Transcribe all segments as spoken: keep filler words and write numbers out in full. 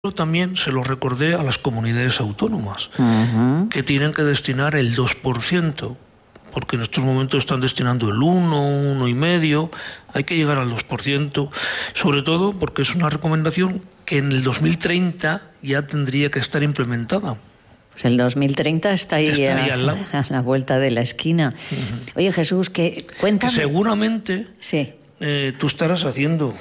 También se lo recordé a las comunidades autónomas, uh-huh. que tienen que destinar el dos por ciento, porque en estos momentos están destinando el uno, uno y medio, hay que llegar al dos por ciento, sobre todo porque es una recomendación que en el dos mil treinta ya tendría que estar implementada. Pues el dos mil treinta está ahí, está ahí a, al lado. a la vuelta de la esquina. Uh-huh. Oye, Jesús, que cuéntame. Que seguramente sí. eh, tú estarás haciendo.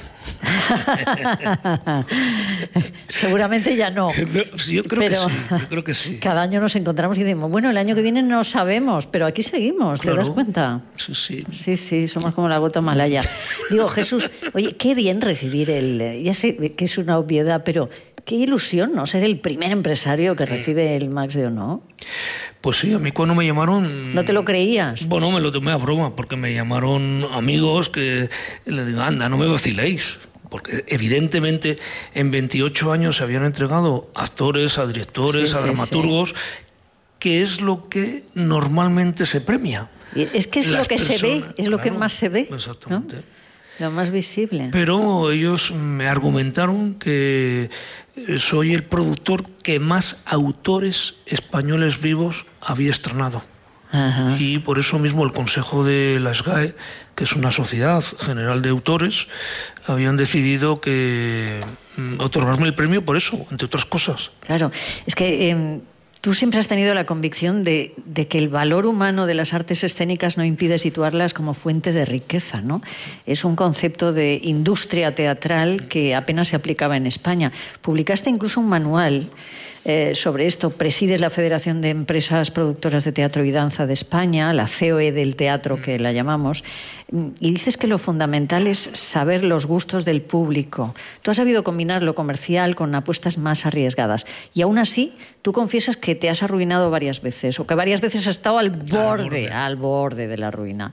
Seguramente ya no. Yo creo, pero que sí, yo creo que sí. Cada año nos encontramos y decimos, bueno, el año que viene no sabemos, pero aquí seguimos, claro. ¿te das cuenta? Sí, sí. Sí, sí, somos como la gota malaya. Digo, Jesús, oye, qué bien recibir el... Ya sé que es una obviedad, pero qué ilusión, ¿no? Ser el primer empresario que recibe el Max de Honor. Pues sí, a mí cuando me llamaron... ¿No te lo creías? Bueno, me lo tomé a broma, porque me llamaron amigos que le digo, anda, no me vaciléis. Porque evidentemente en veintiocho años se habían entregado actores, a directores, sí, a sí, dramaturgos, sí. que es lo que normalmente se premia. Y es que es Las lo que personas, se ve, es claro, lo que más se ve. Exactamente. ¿No? Lo más visible. Pero ellos me argumentaron que soy el productor que más autores españoles vivos había estrenado. Ajá. Y por eso mismo el Consejo de la S G A E, que es una sociedad general de autores, habían decidido que otorgarme el premio por eso, entre otras cosas. Claro, es que eh, tú siempre has tenido la convicción de, de que el valor humano de las artes escénicas no impide situarlas como fuente de riqueza, ¿no? Es un concepto de industria teatral que apenas se aplicaba en España. Publicaste incluso un manual Eh, sobre esto, presides la Federación de Empresas Productoras de Teatro y Danza de España, la C O E del teatro que la llamamos, y dices que lo fundamental es saber los gustos del público. Tú has sabido combinar lo comercial con apuestas más arriesgadas y aún así tú confiesas que te has arruinado varias veces o que varias veces has estado al borde, al borde, al borde de la ruina.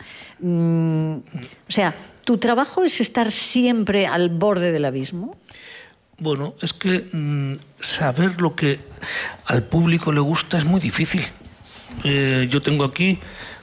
Mm, o sea, ¿tu trabajo es estar siempre al borde del abismo? Bueno, es que mmm, saber lo que al público le gusta es muy difícil. Eh, yo tengo aquí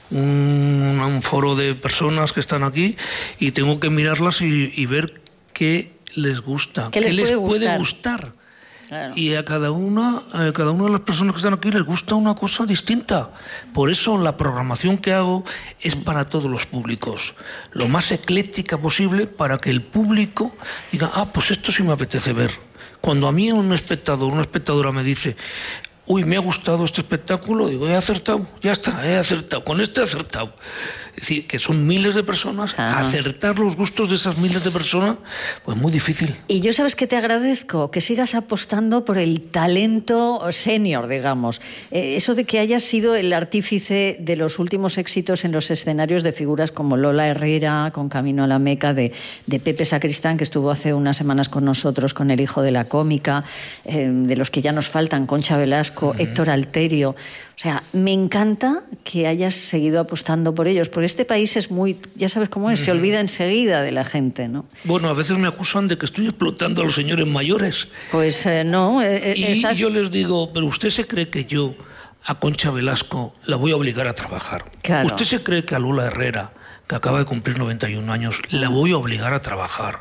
un, un foro de personas que están aquí y tengo que mirarlas y, y ver qué les gusta, qué les, qué les puede, puede gustar. gustar. Claro. Y a cada una, a cada una de las personas que están aquí les gusta una cosa distinta. Por eso la programación que hago es para todos los públicos, lo más ecléctica posible para que el público diga, ah, pues esto sí me apetece ver. Cuando a mí un espectador, una espectadora me dice, uy, me ha gustado este espectáculo, digo, he acertado, ya está, he acertado, con este he acertado. Es decir, que son miles de personas, ah. acertar los gustos de esas miles de personas, pues muy difícil. Y yo, ¿sabes qué te agradezco? Que sigas apostando por el talento senior, digamos. Eh, eso de que hayas sido el artífice de los últimos éxitos en los escenarios de figuras como Lola Herrera, con Camino a la Meca, de, de Pepe Sacristán, que estuvo hace unas semanas con nosotros, con El hijo de la cómica, eh, de los que ya nos faltan, Concha Velasco, uh-huh. Héctor Alterio. O sea, me encanta que hayas seguido apostando por ellos, porque este país es muy, ya sabes cómo es, uh-huh. se olvida enseguida de la gente, ¿no? Bueno, a veces me acusan de que estoy explotando a los señores mayores. Pues eh, no. Eh, y estás... yo les digo, pero usted se cree que yo a Concha Velasco la voy a obligar a trabajar. Claro. Usted se cree que a Lola Herrera, que acaba de cumplir noventa y un años, la voy a obligar a trabajar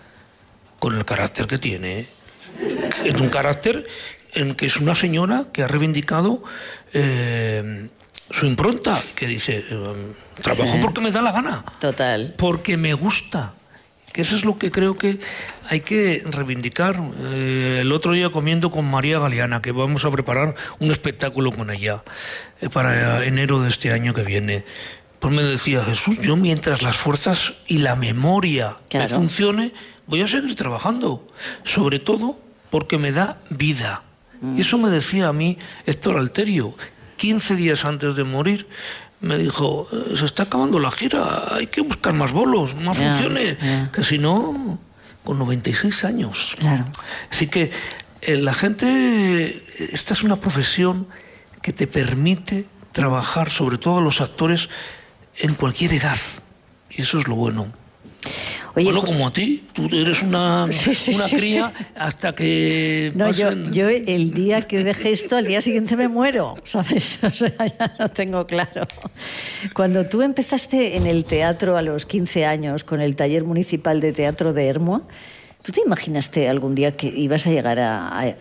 con el carácter que tiene. Es un carácter en que es una señora que ha reivindicado eh, su impronta, que dice, trabajo sí. porque me da la gana. Total. Porque me gusta. Que eso es lo que creo que hay que reivindicar. Eh, el otro día comiendo con María Galeana, que vamos a preparar un espectáculo con ella eh, para enero de este año que viene. Pues me decía, Jesús, yo mientras las fuerzas y la memoria claro. me funcione, voy a seguir trabajando. Sobre todo porque me da vida. Y eso me decía a mí Héctor Alterio, quince días antes de morir, me dijo, se está acabando la gira, hay que buscar más bolos, más yeah, funciones, yeah. que si no, con noventa y seis años. Claro. Así que eh, la gente, esta es una profesión que te permite trabajar, sobre todo los actores, en cualquier edad, y eso es lo bueno. Oye, bueno, como a ti, tú eres una, sí, sí, una cría sí, sí. hasta que... No, pasen... yo, yo el día que deje esto, al día siguiente me muero, ¿sabes? O sea, ya lo tengo claro. Cuando tú empezaste en el teatro a los quince años con el Taller Municipal de Teatro de Ermua, ¿Tú te imaginaste algún día que ibas a llegar a, a,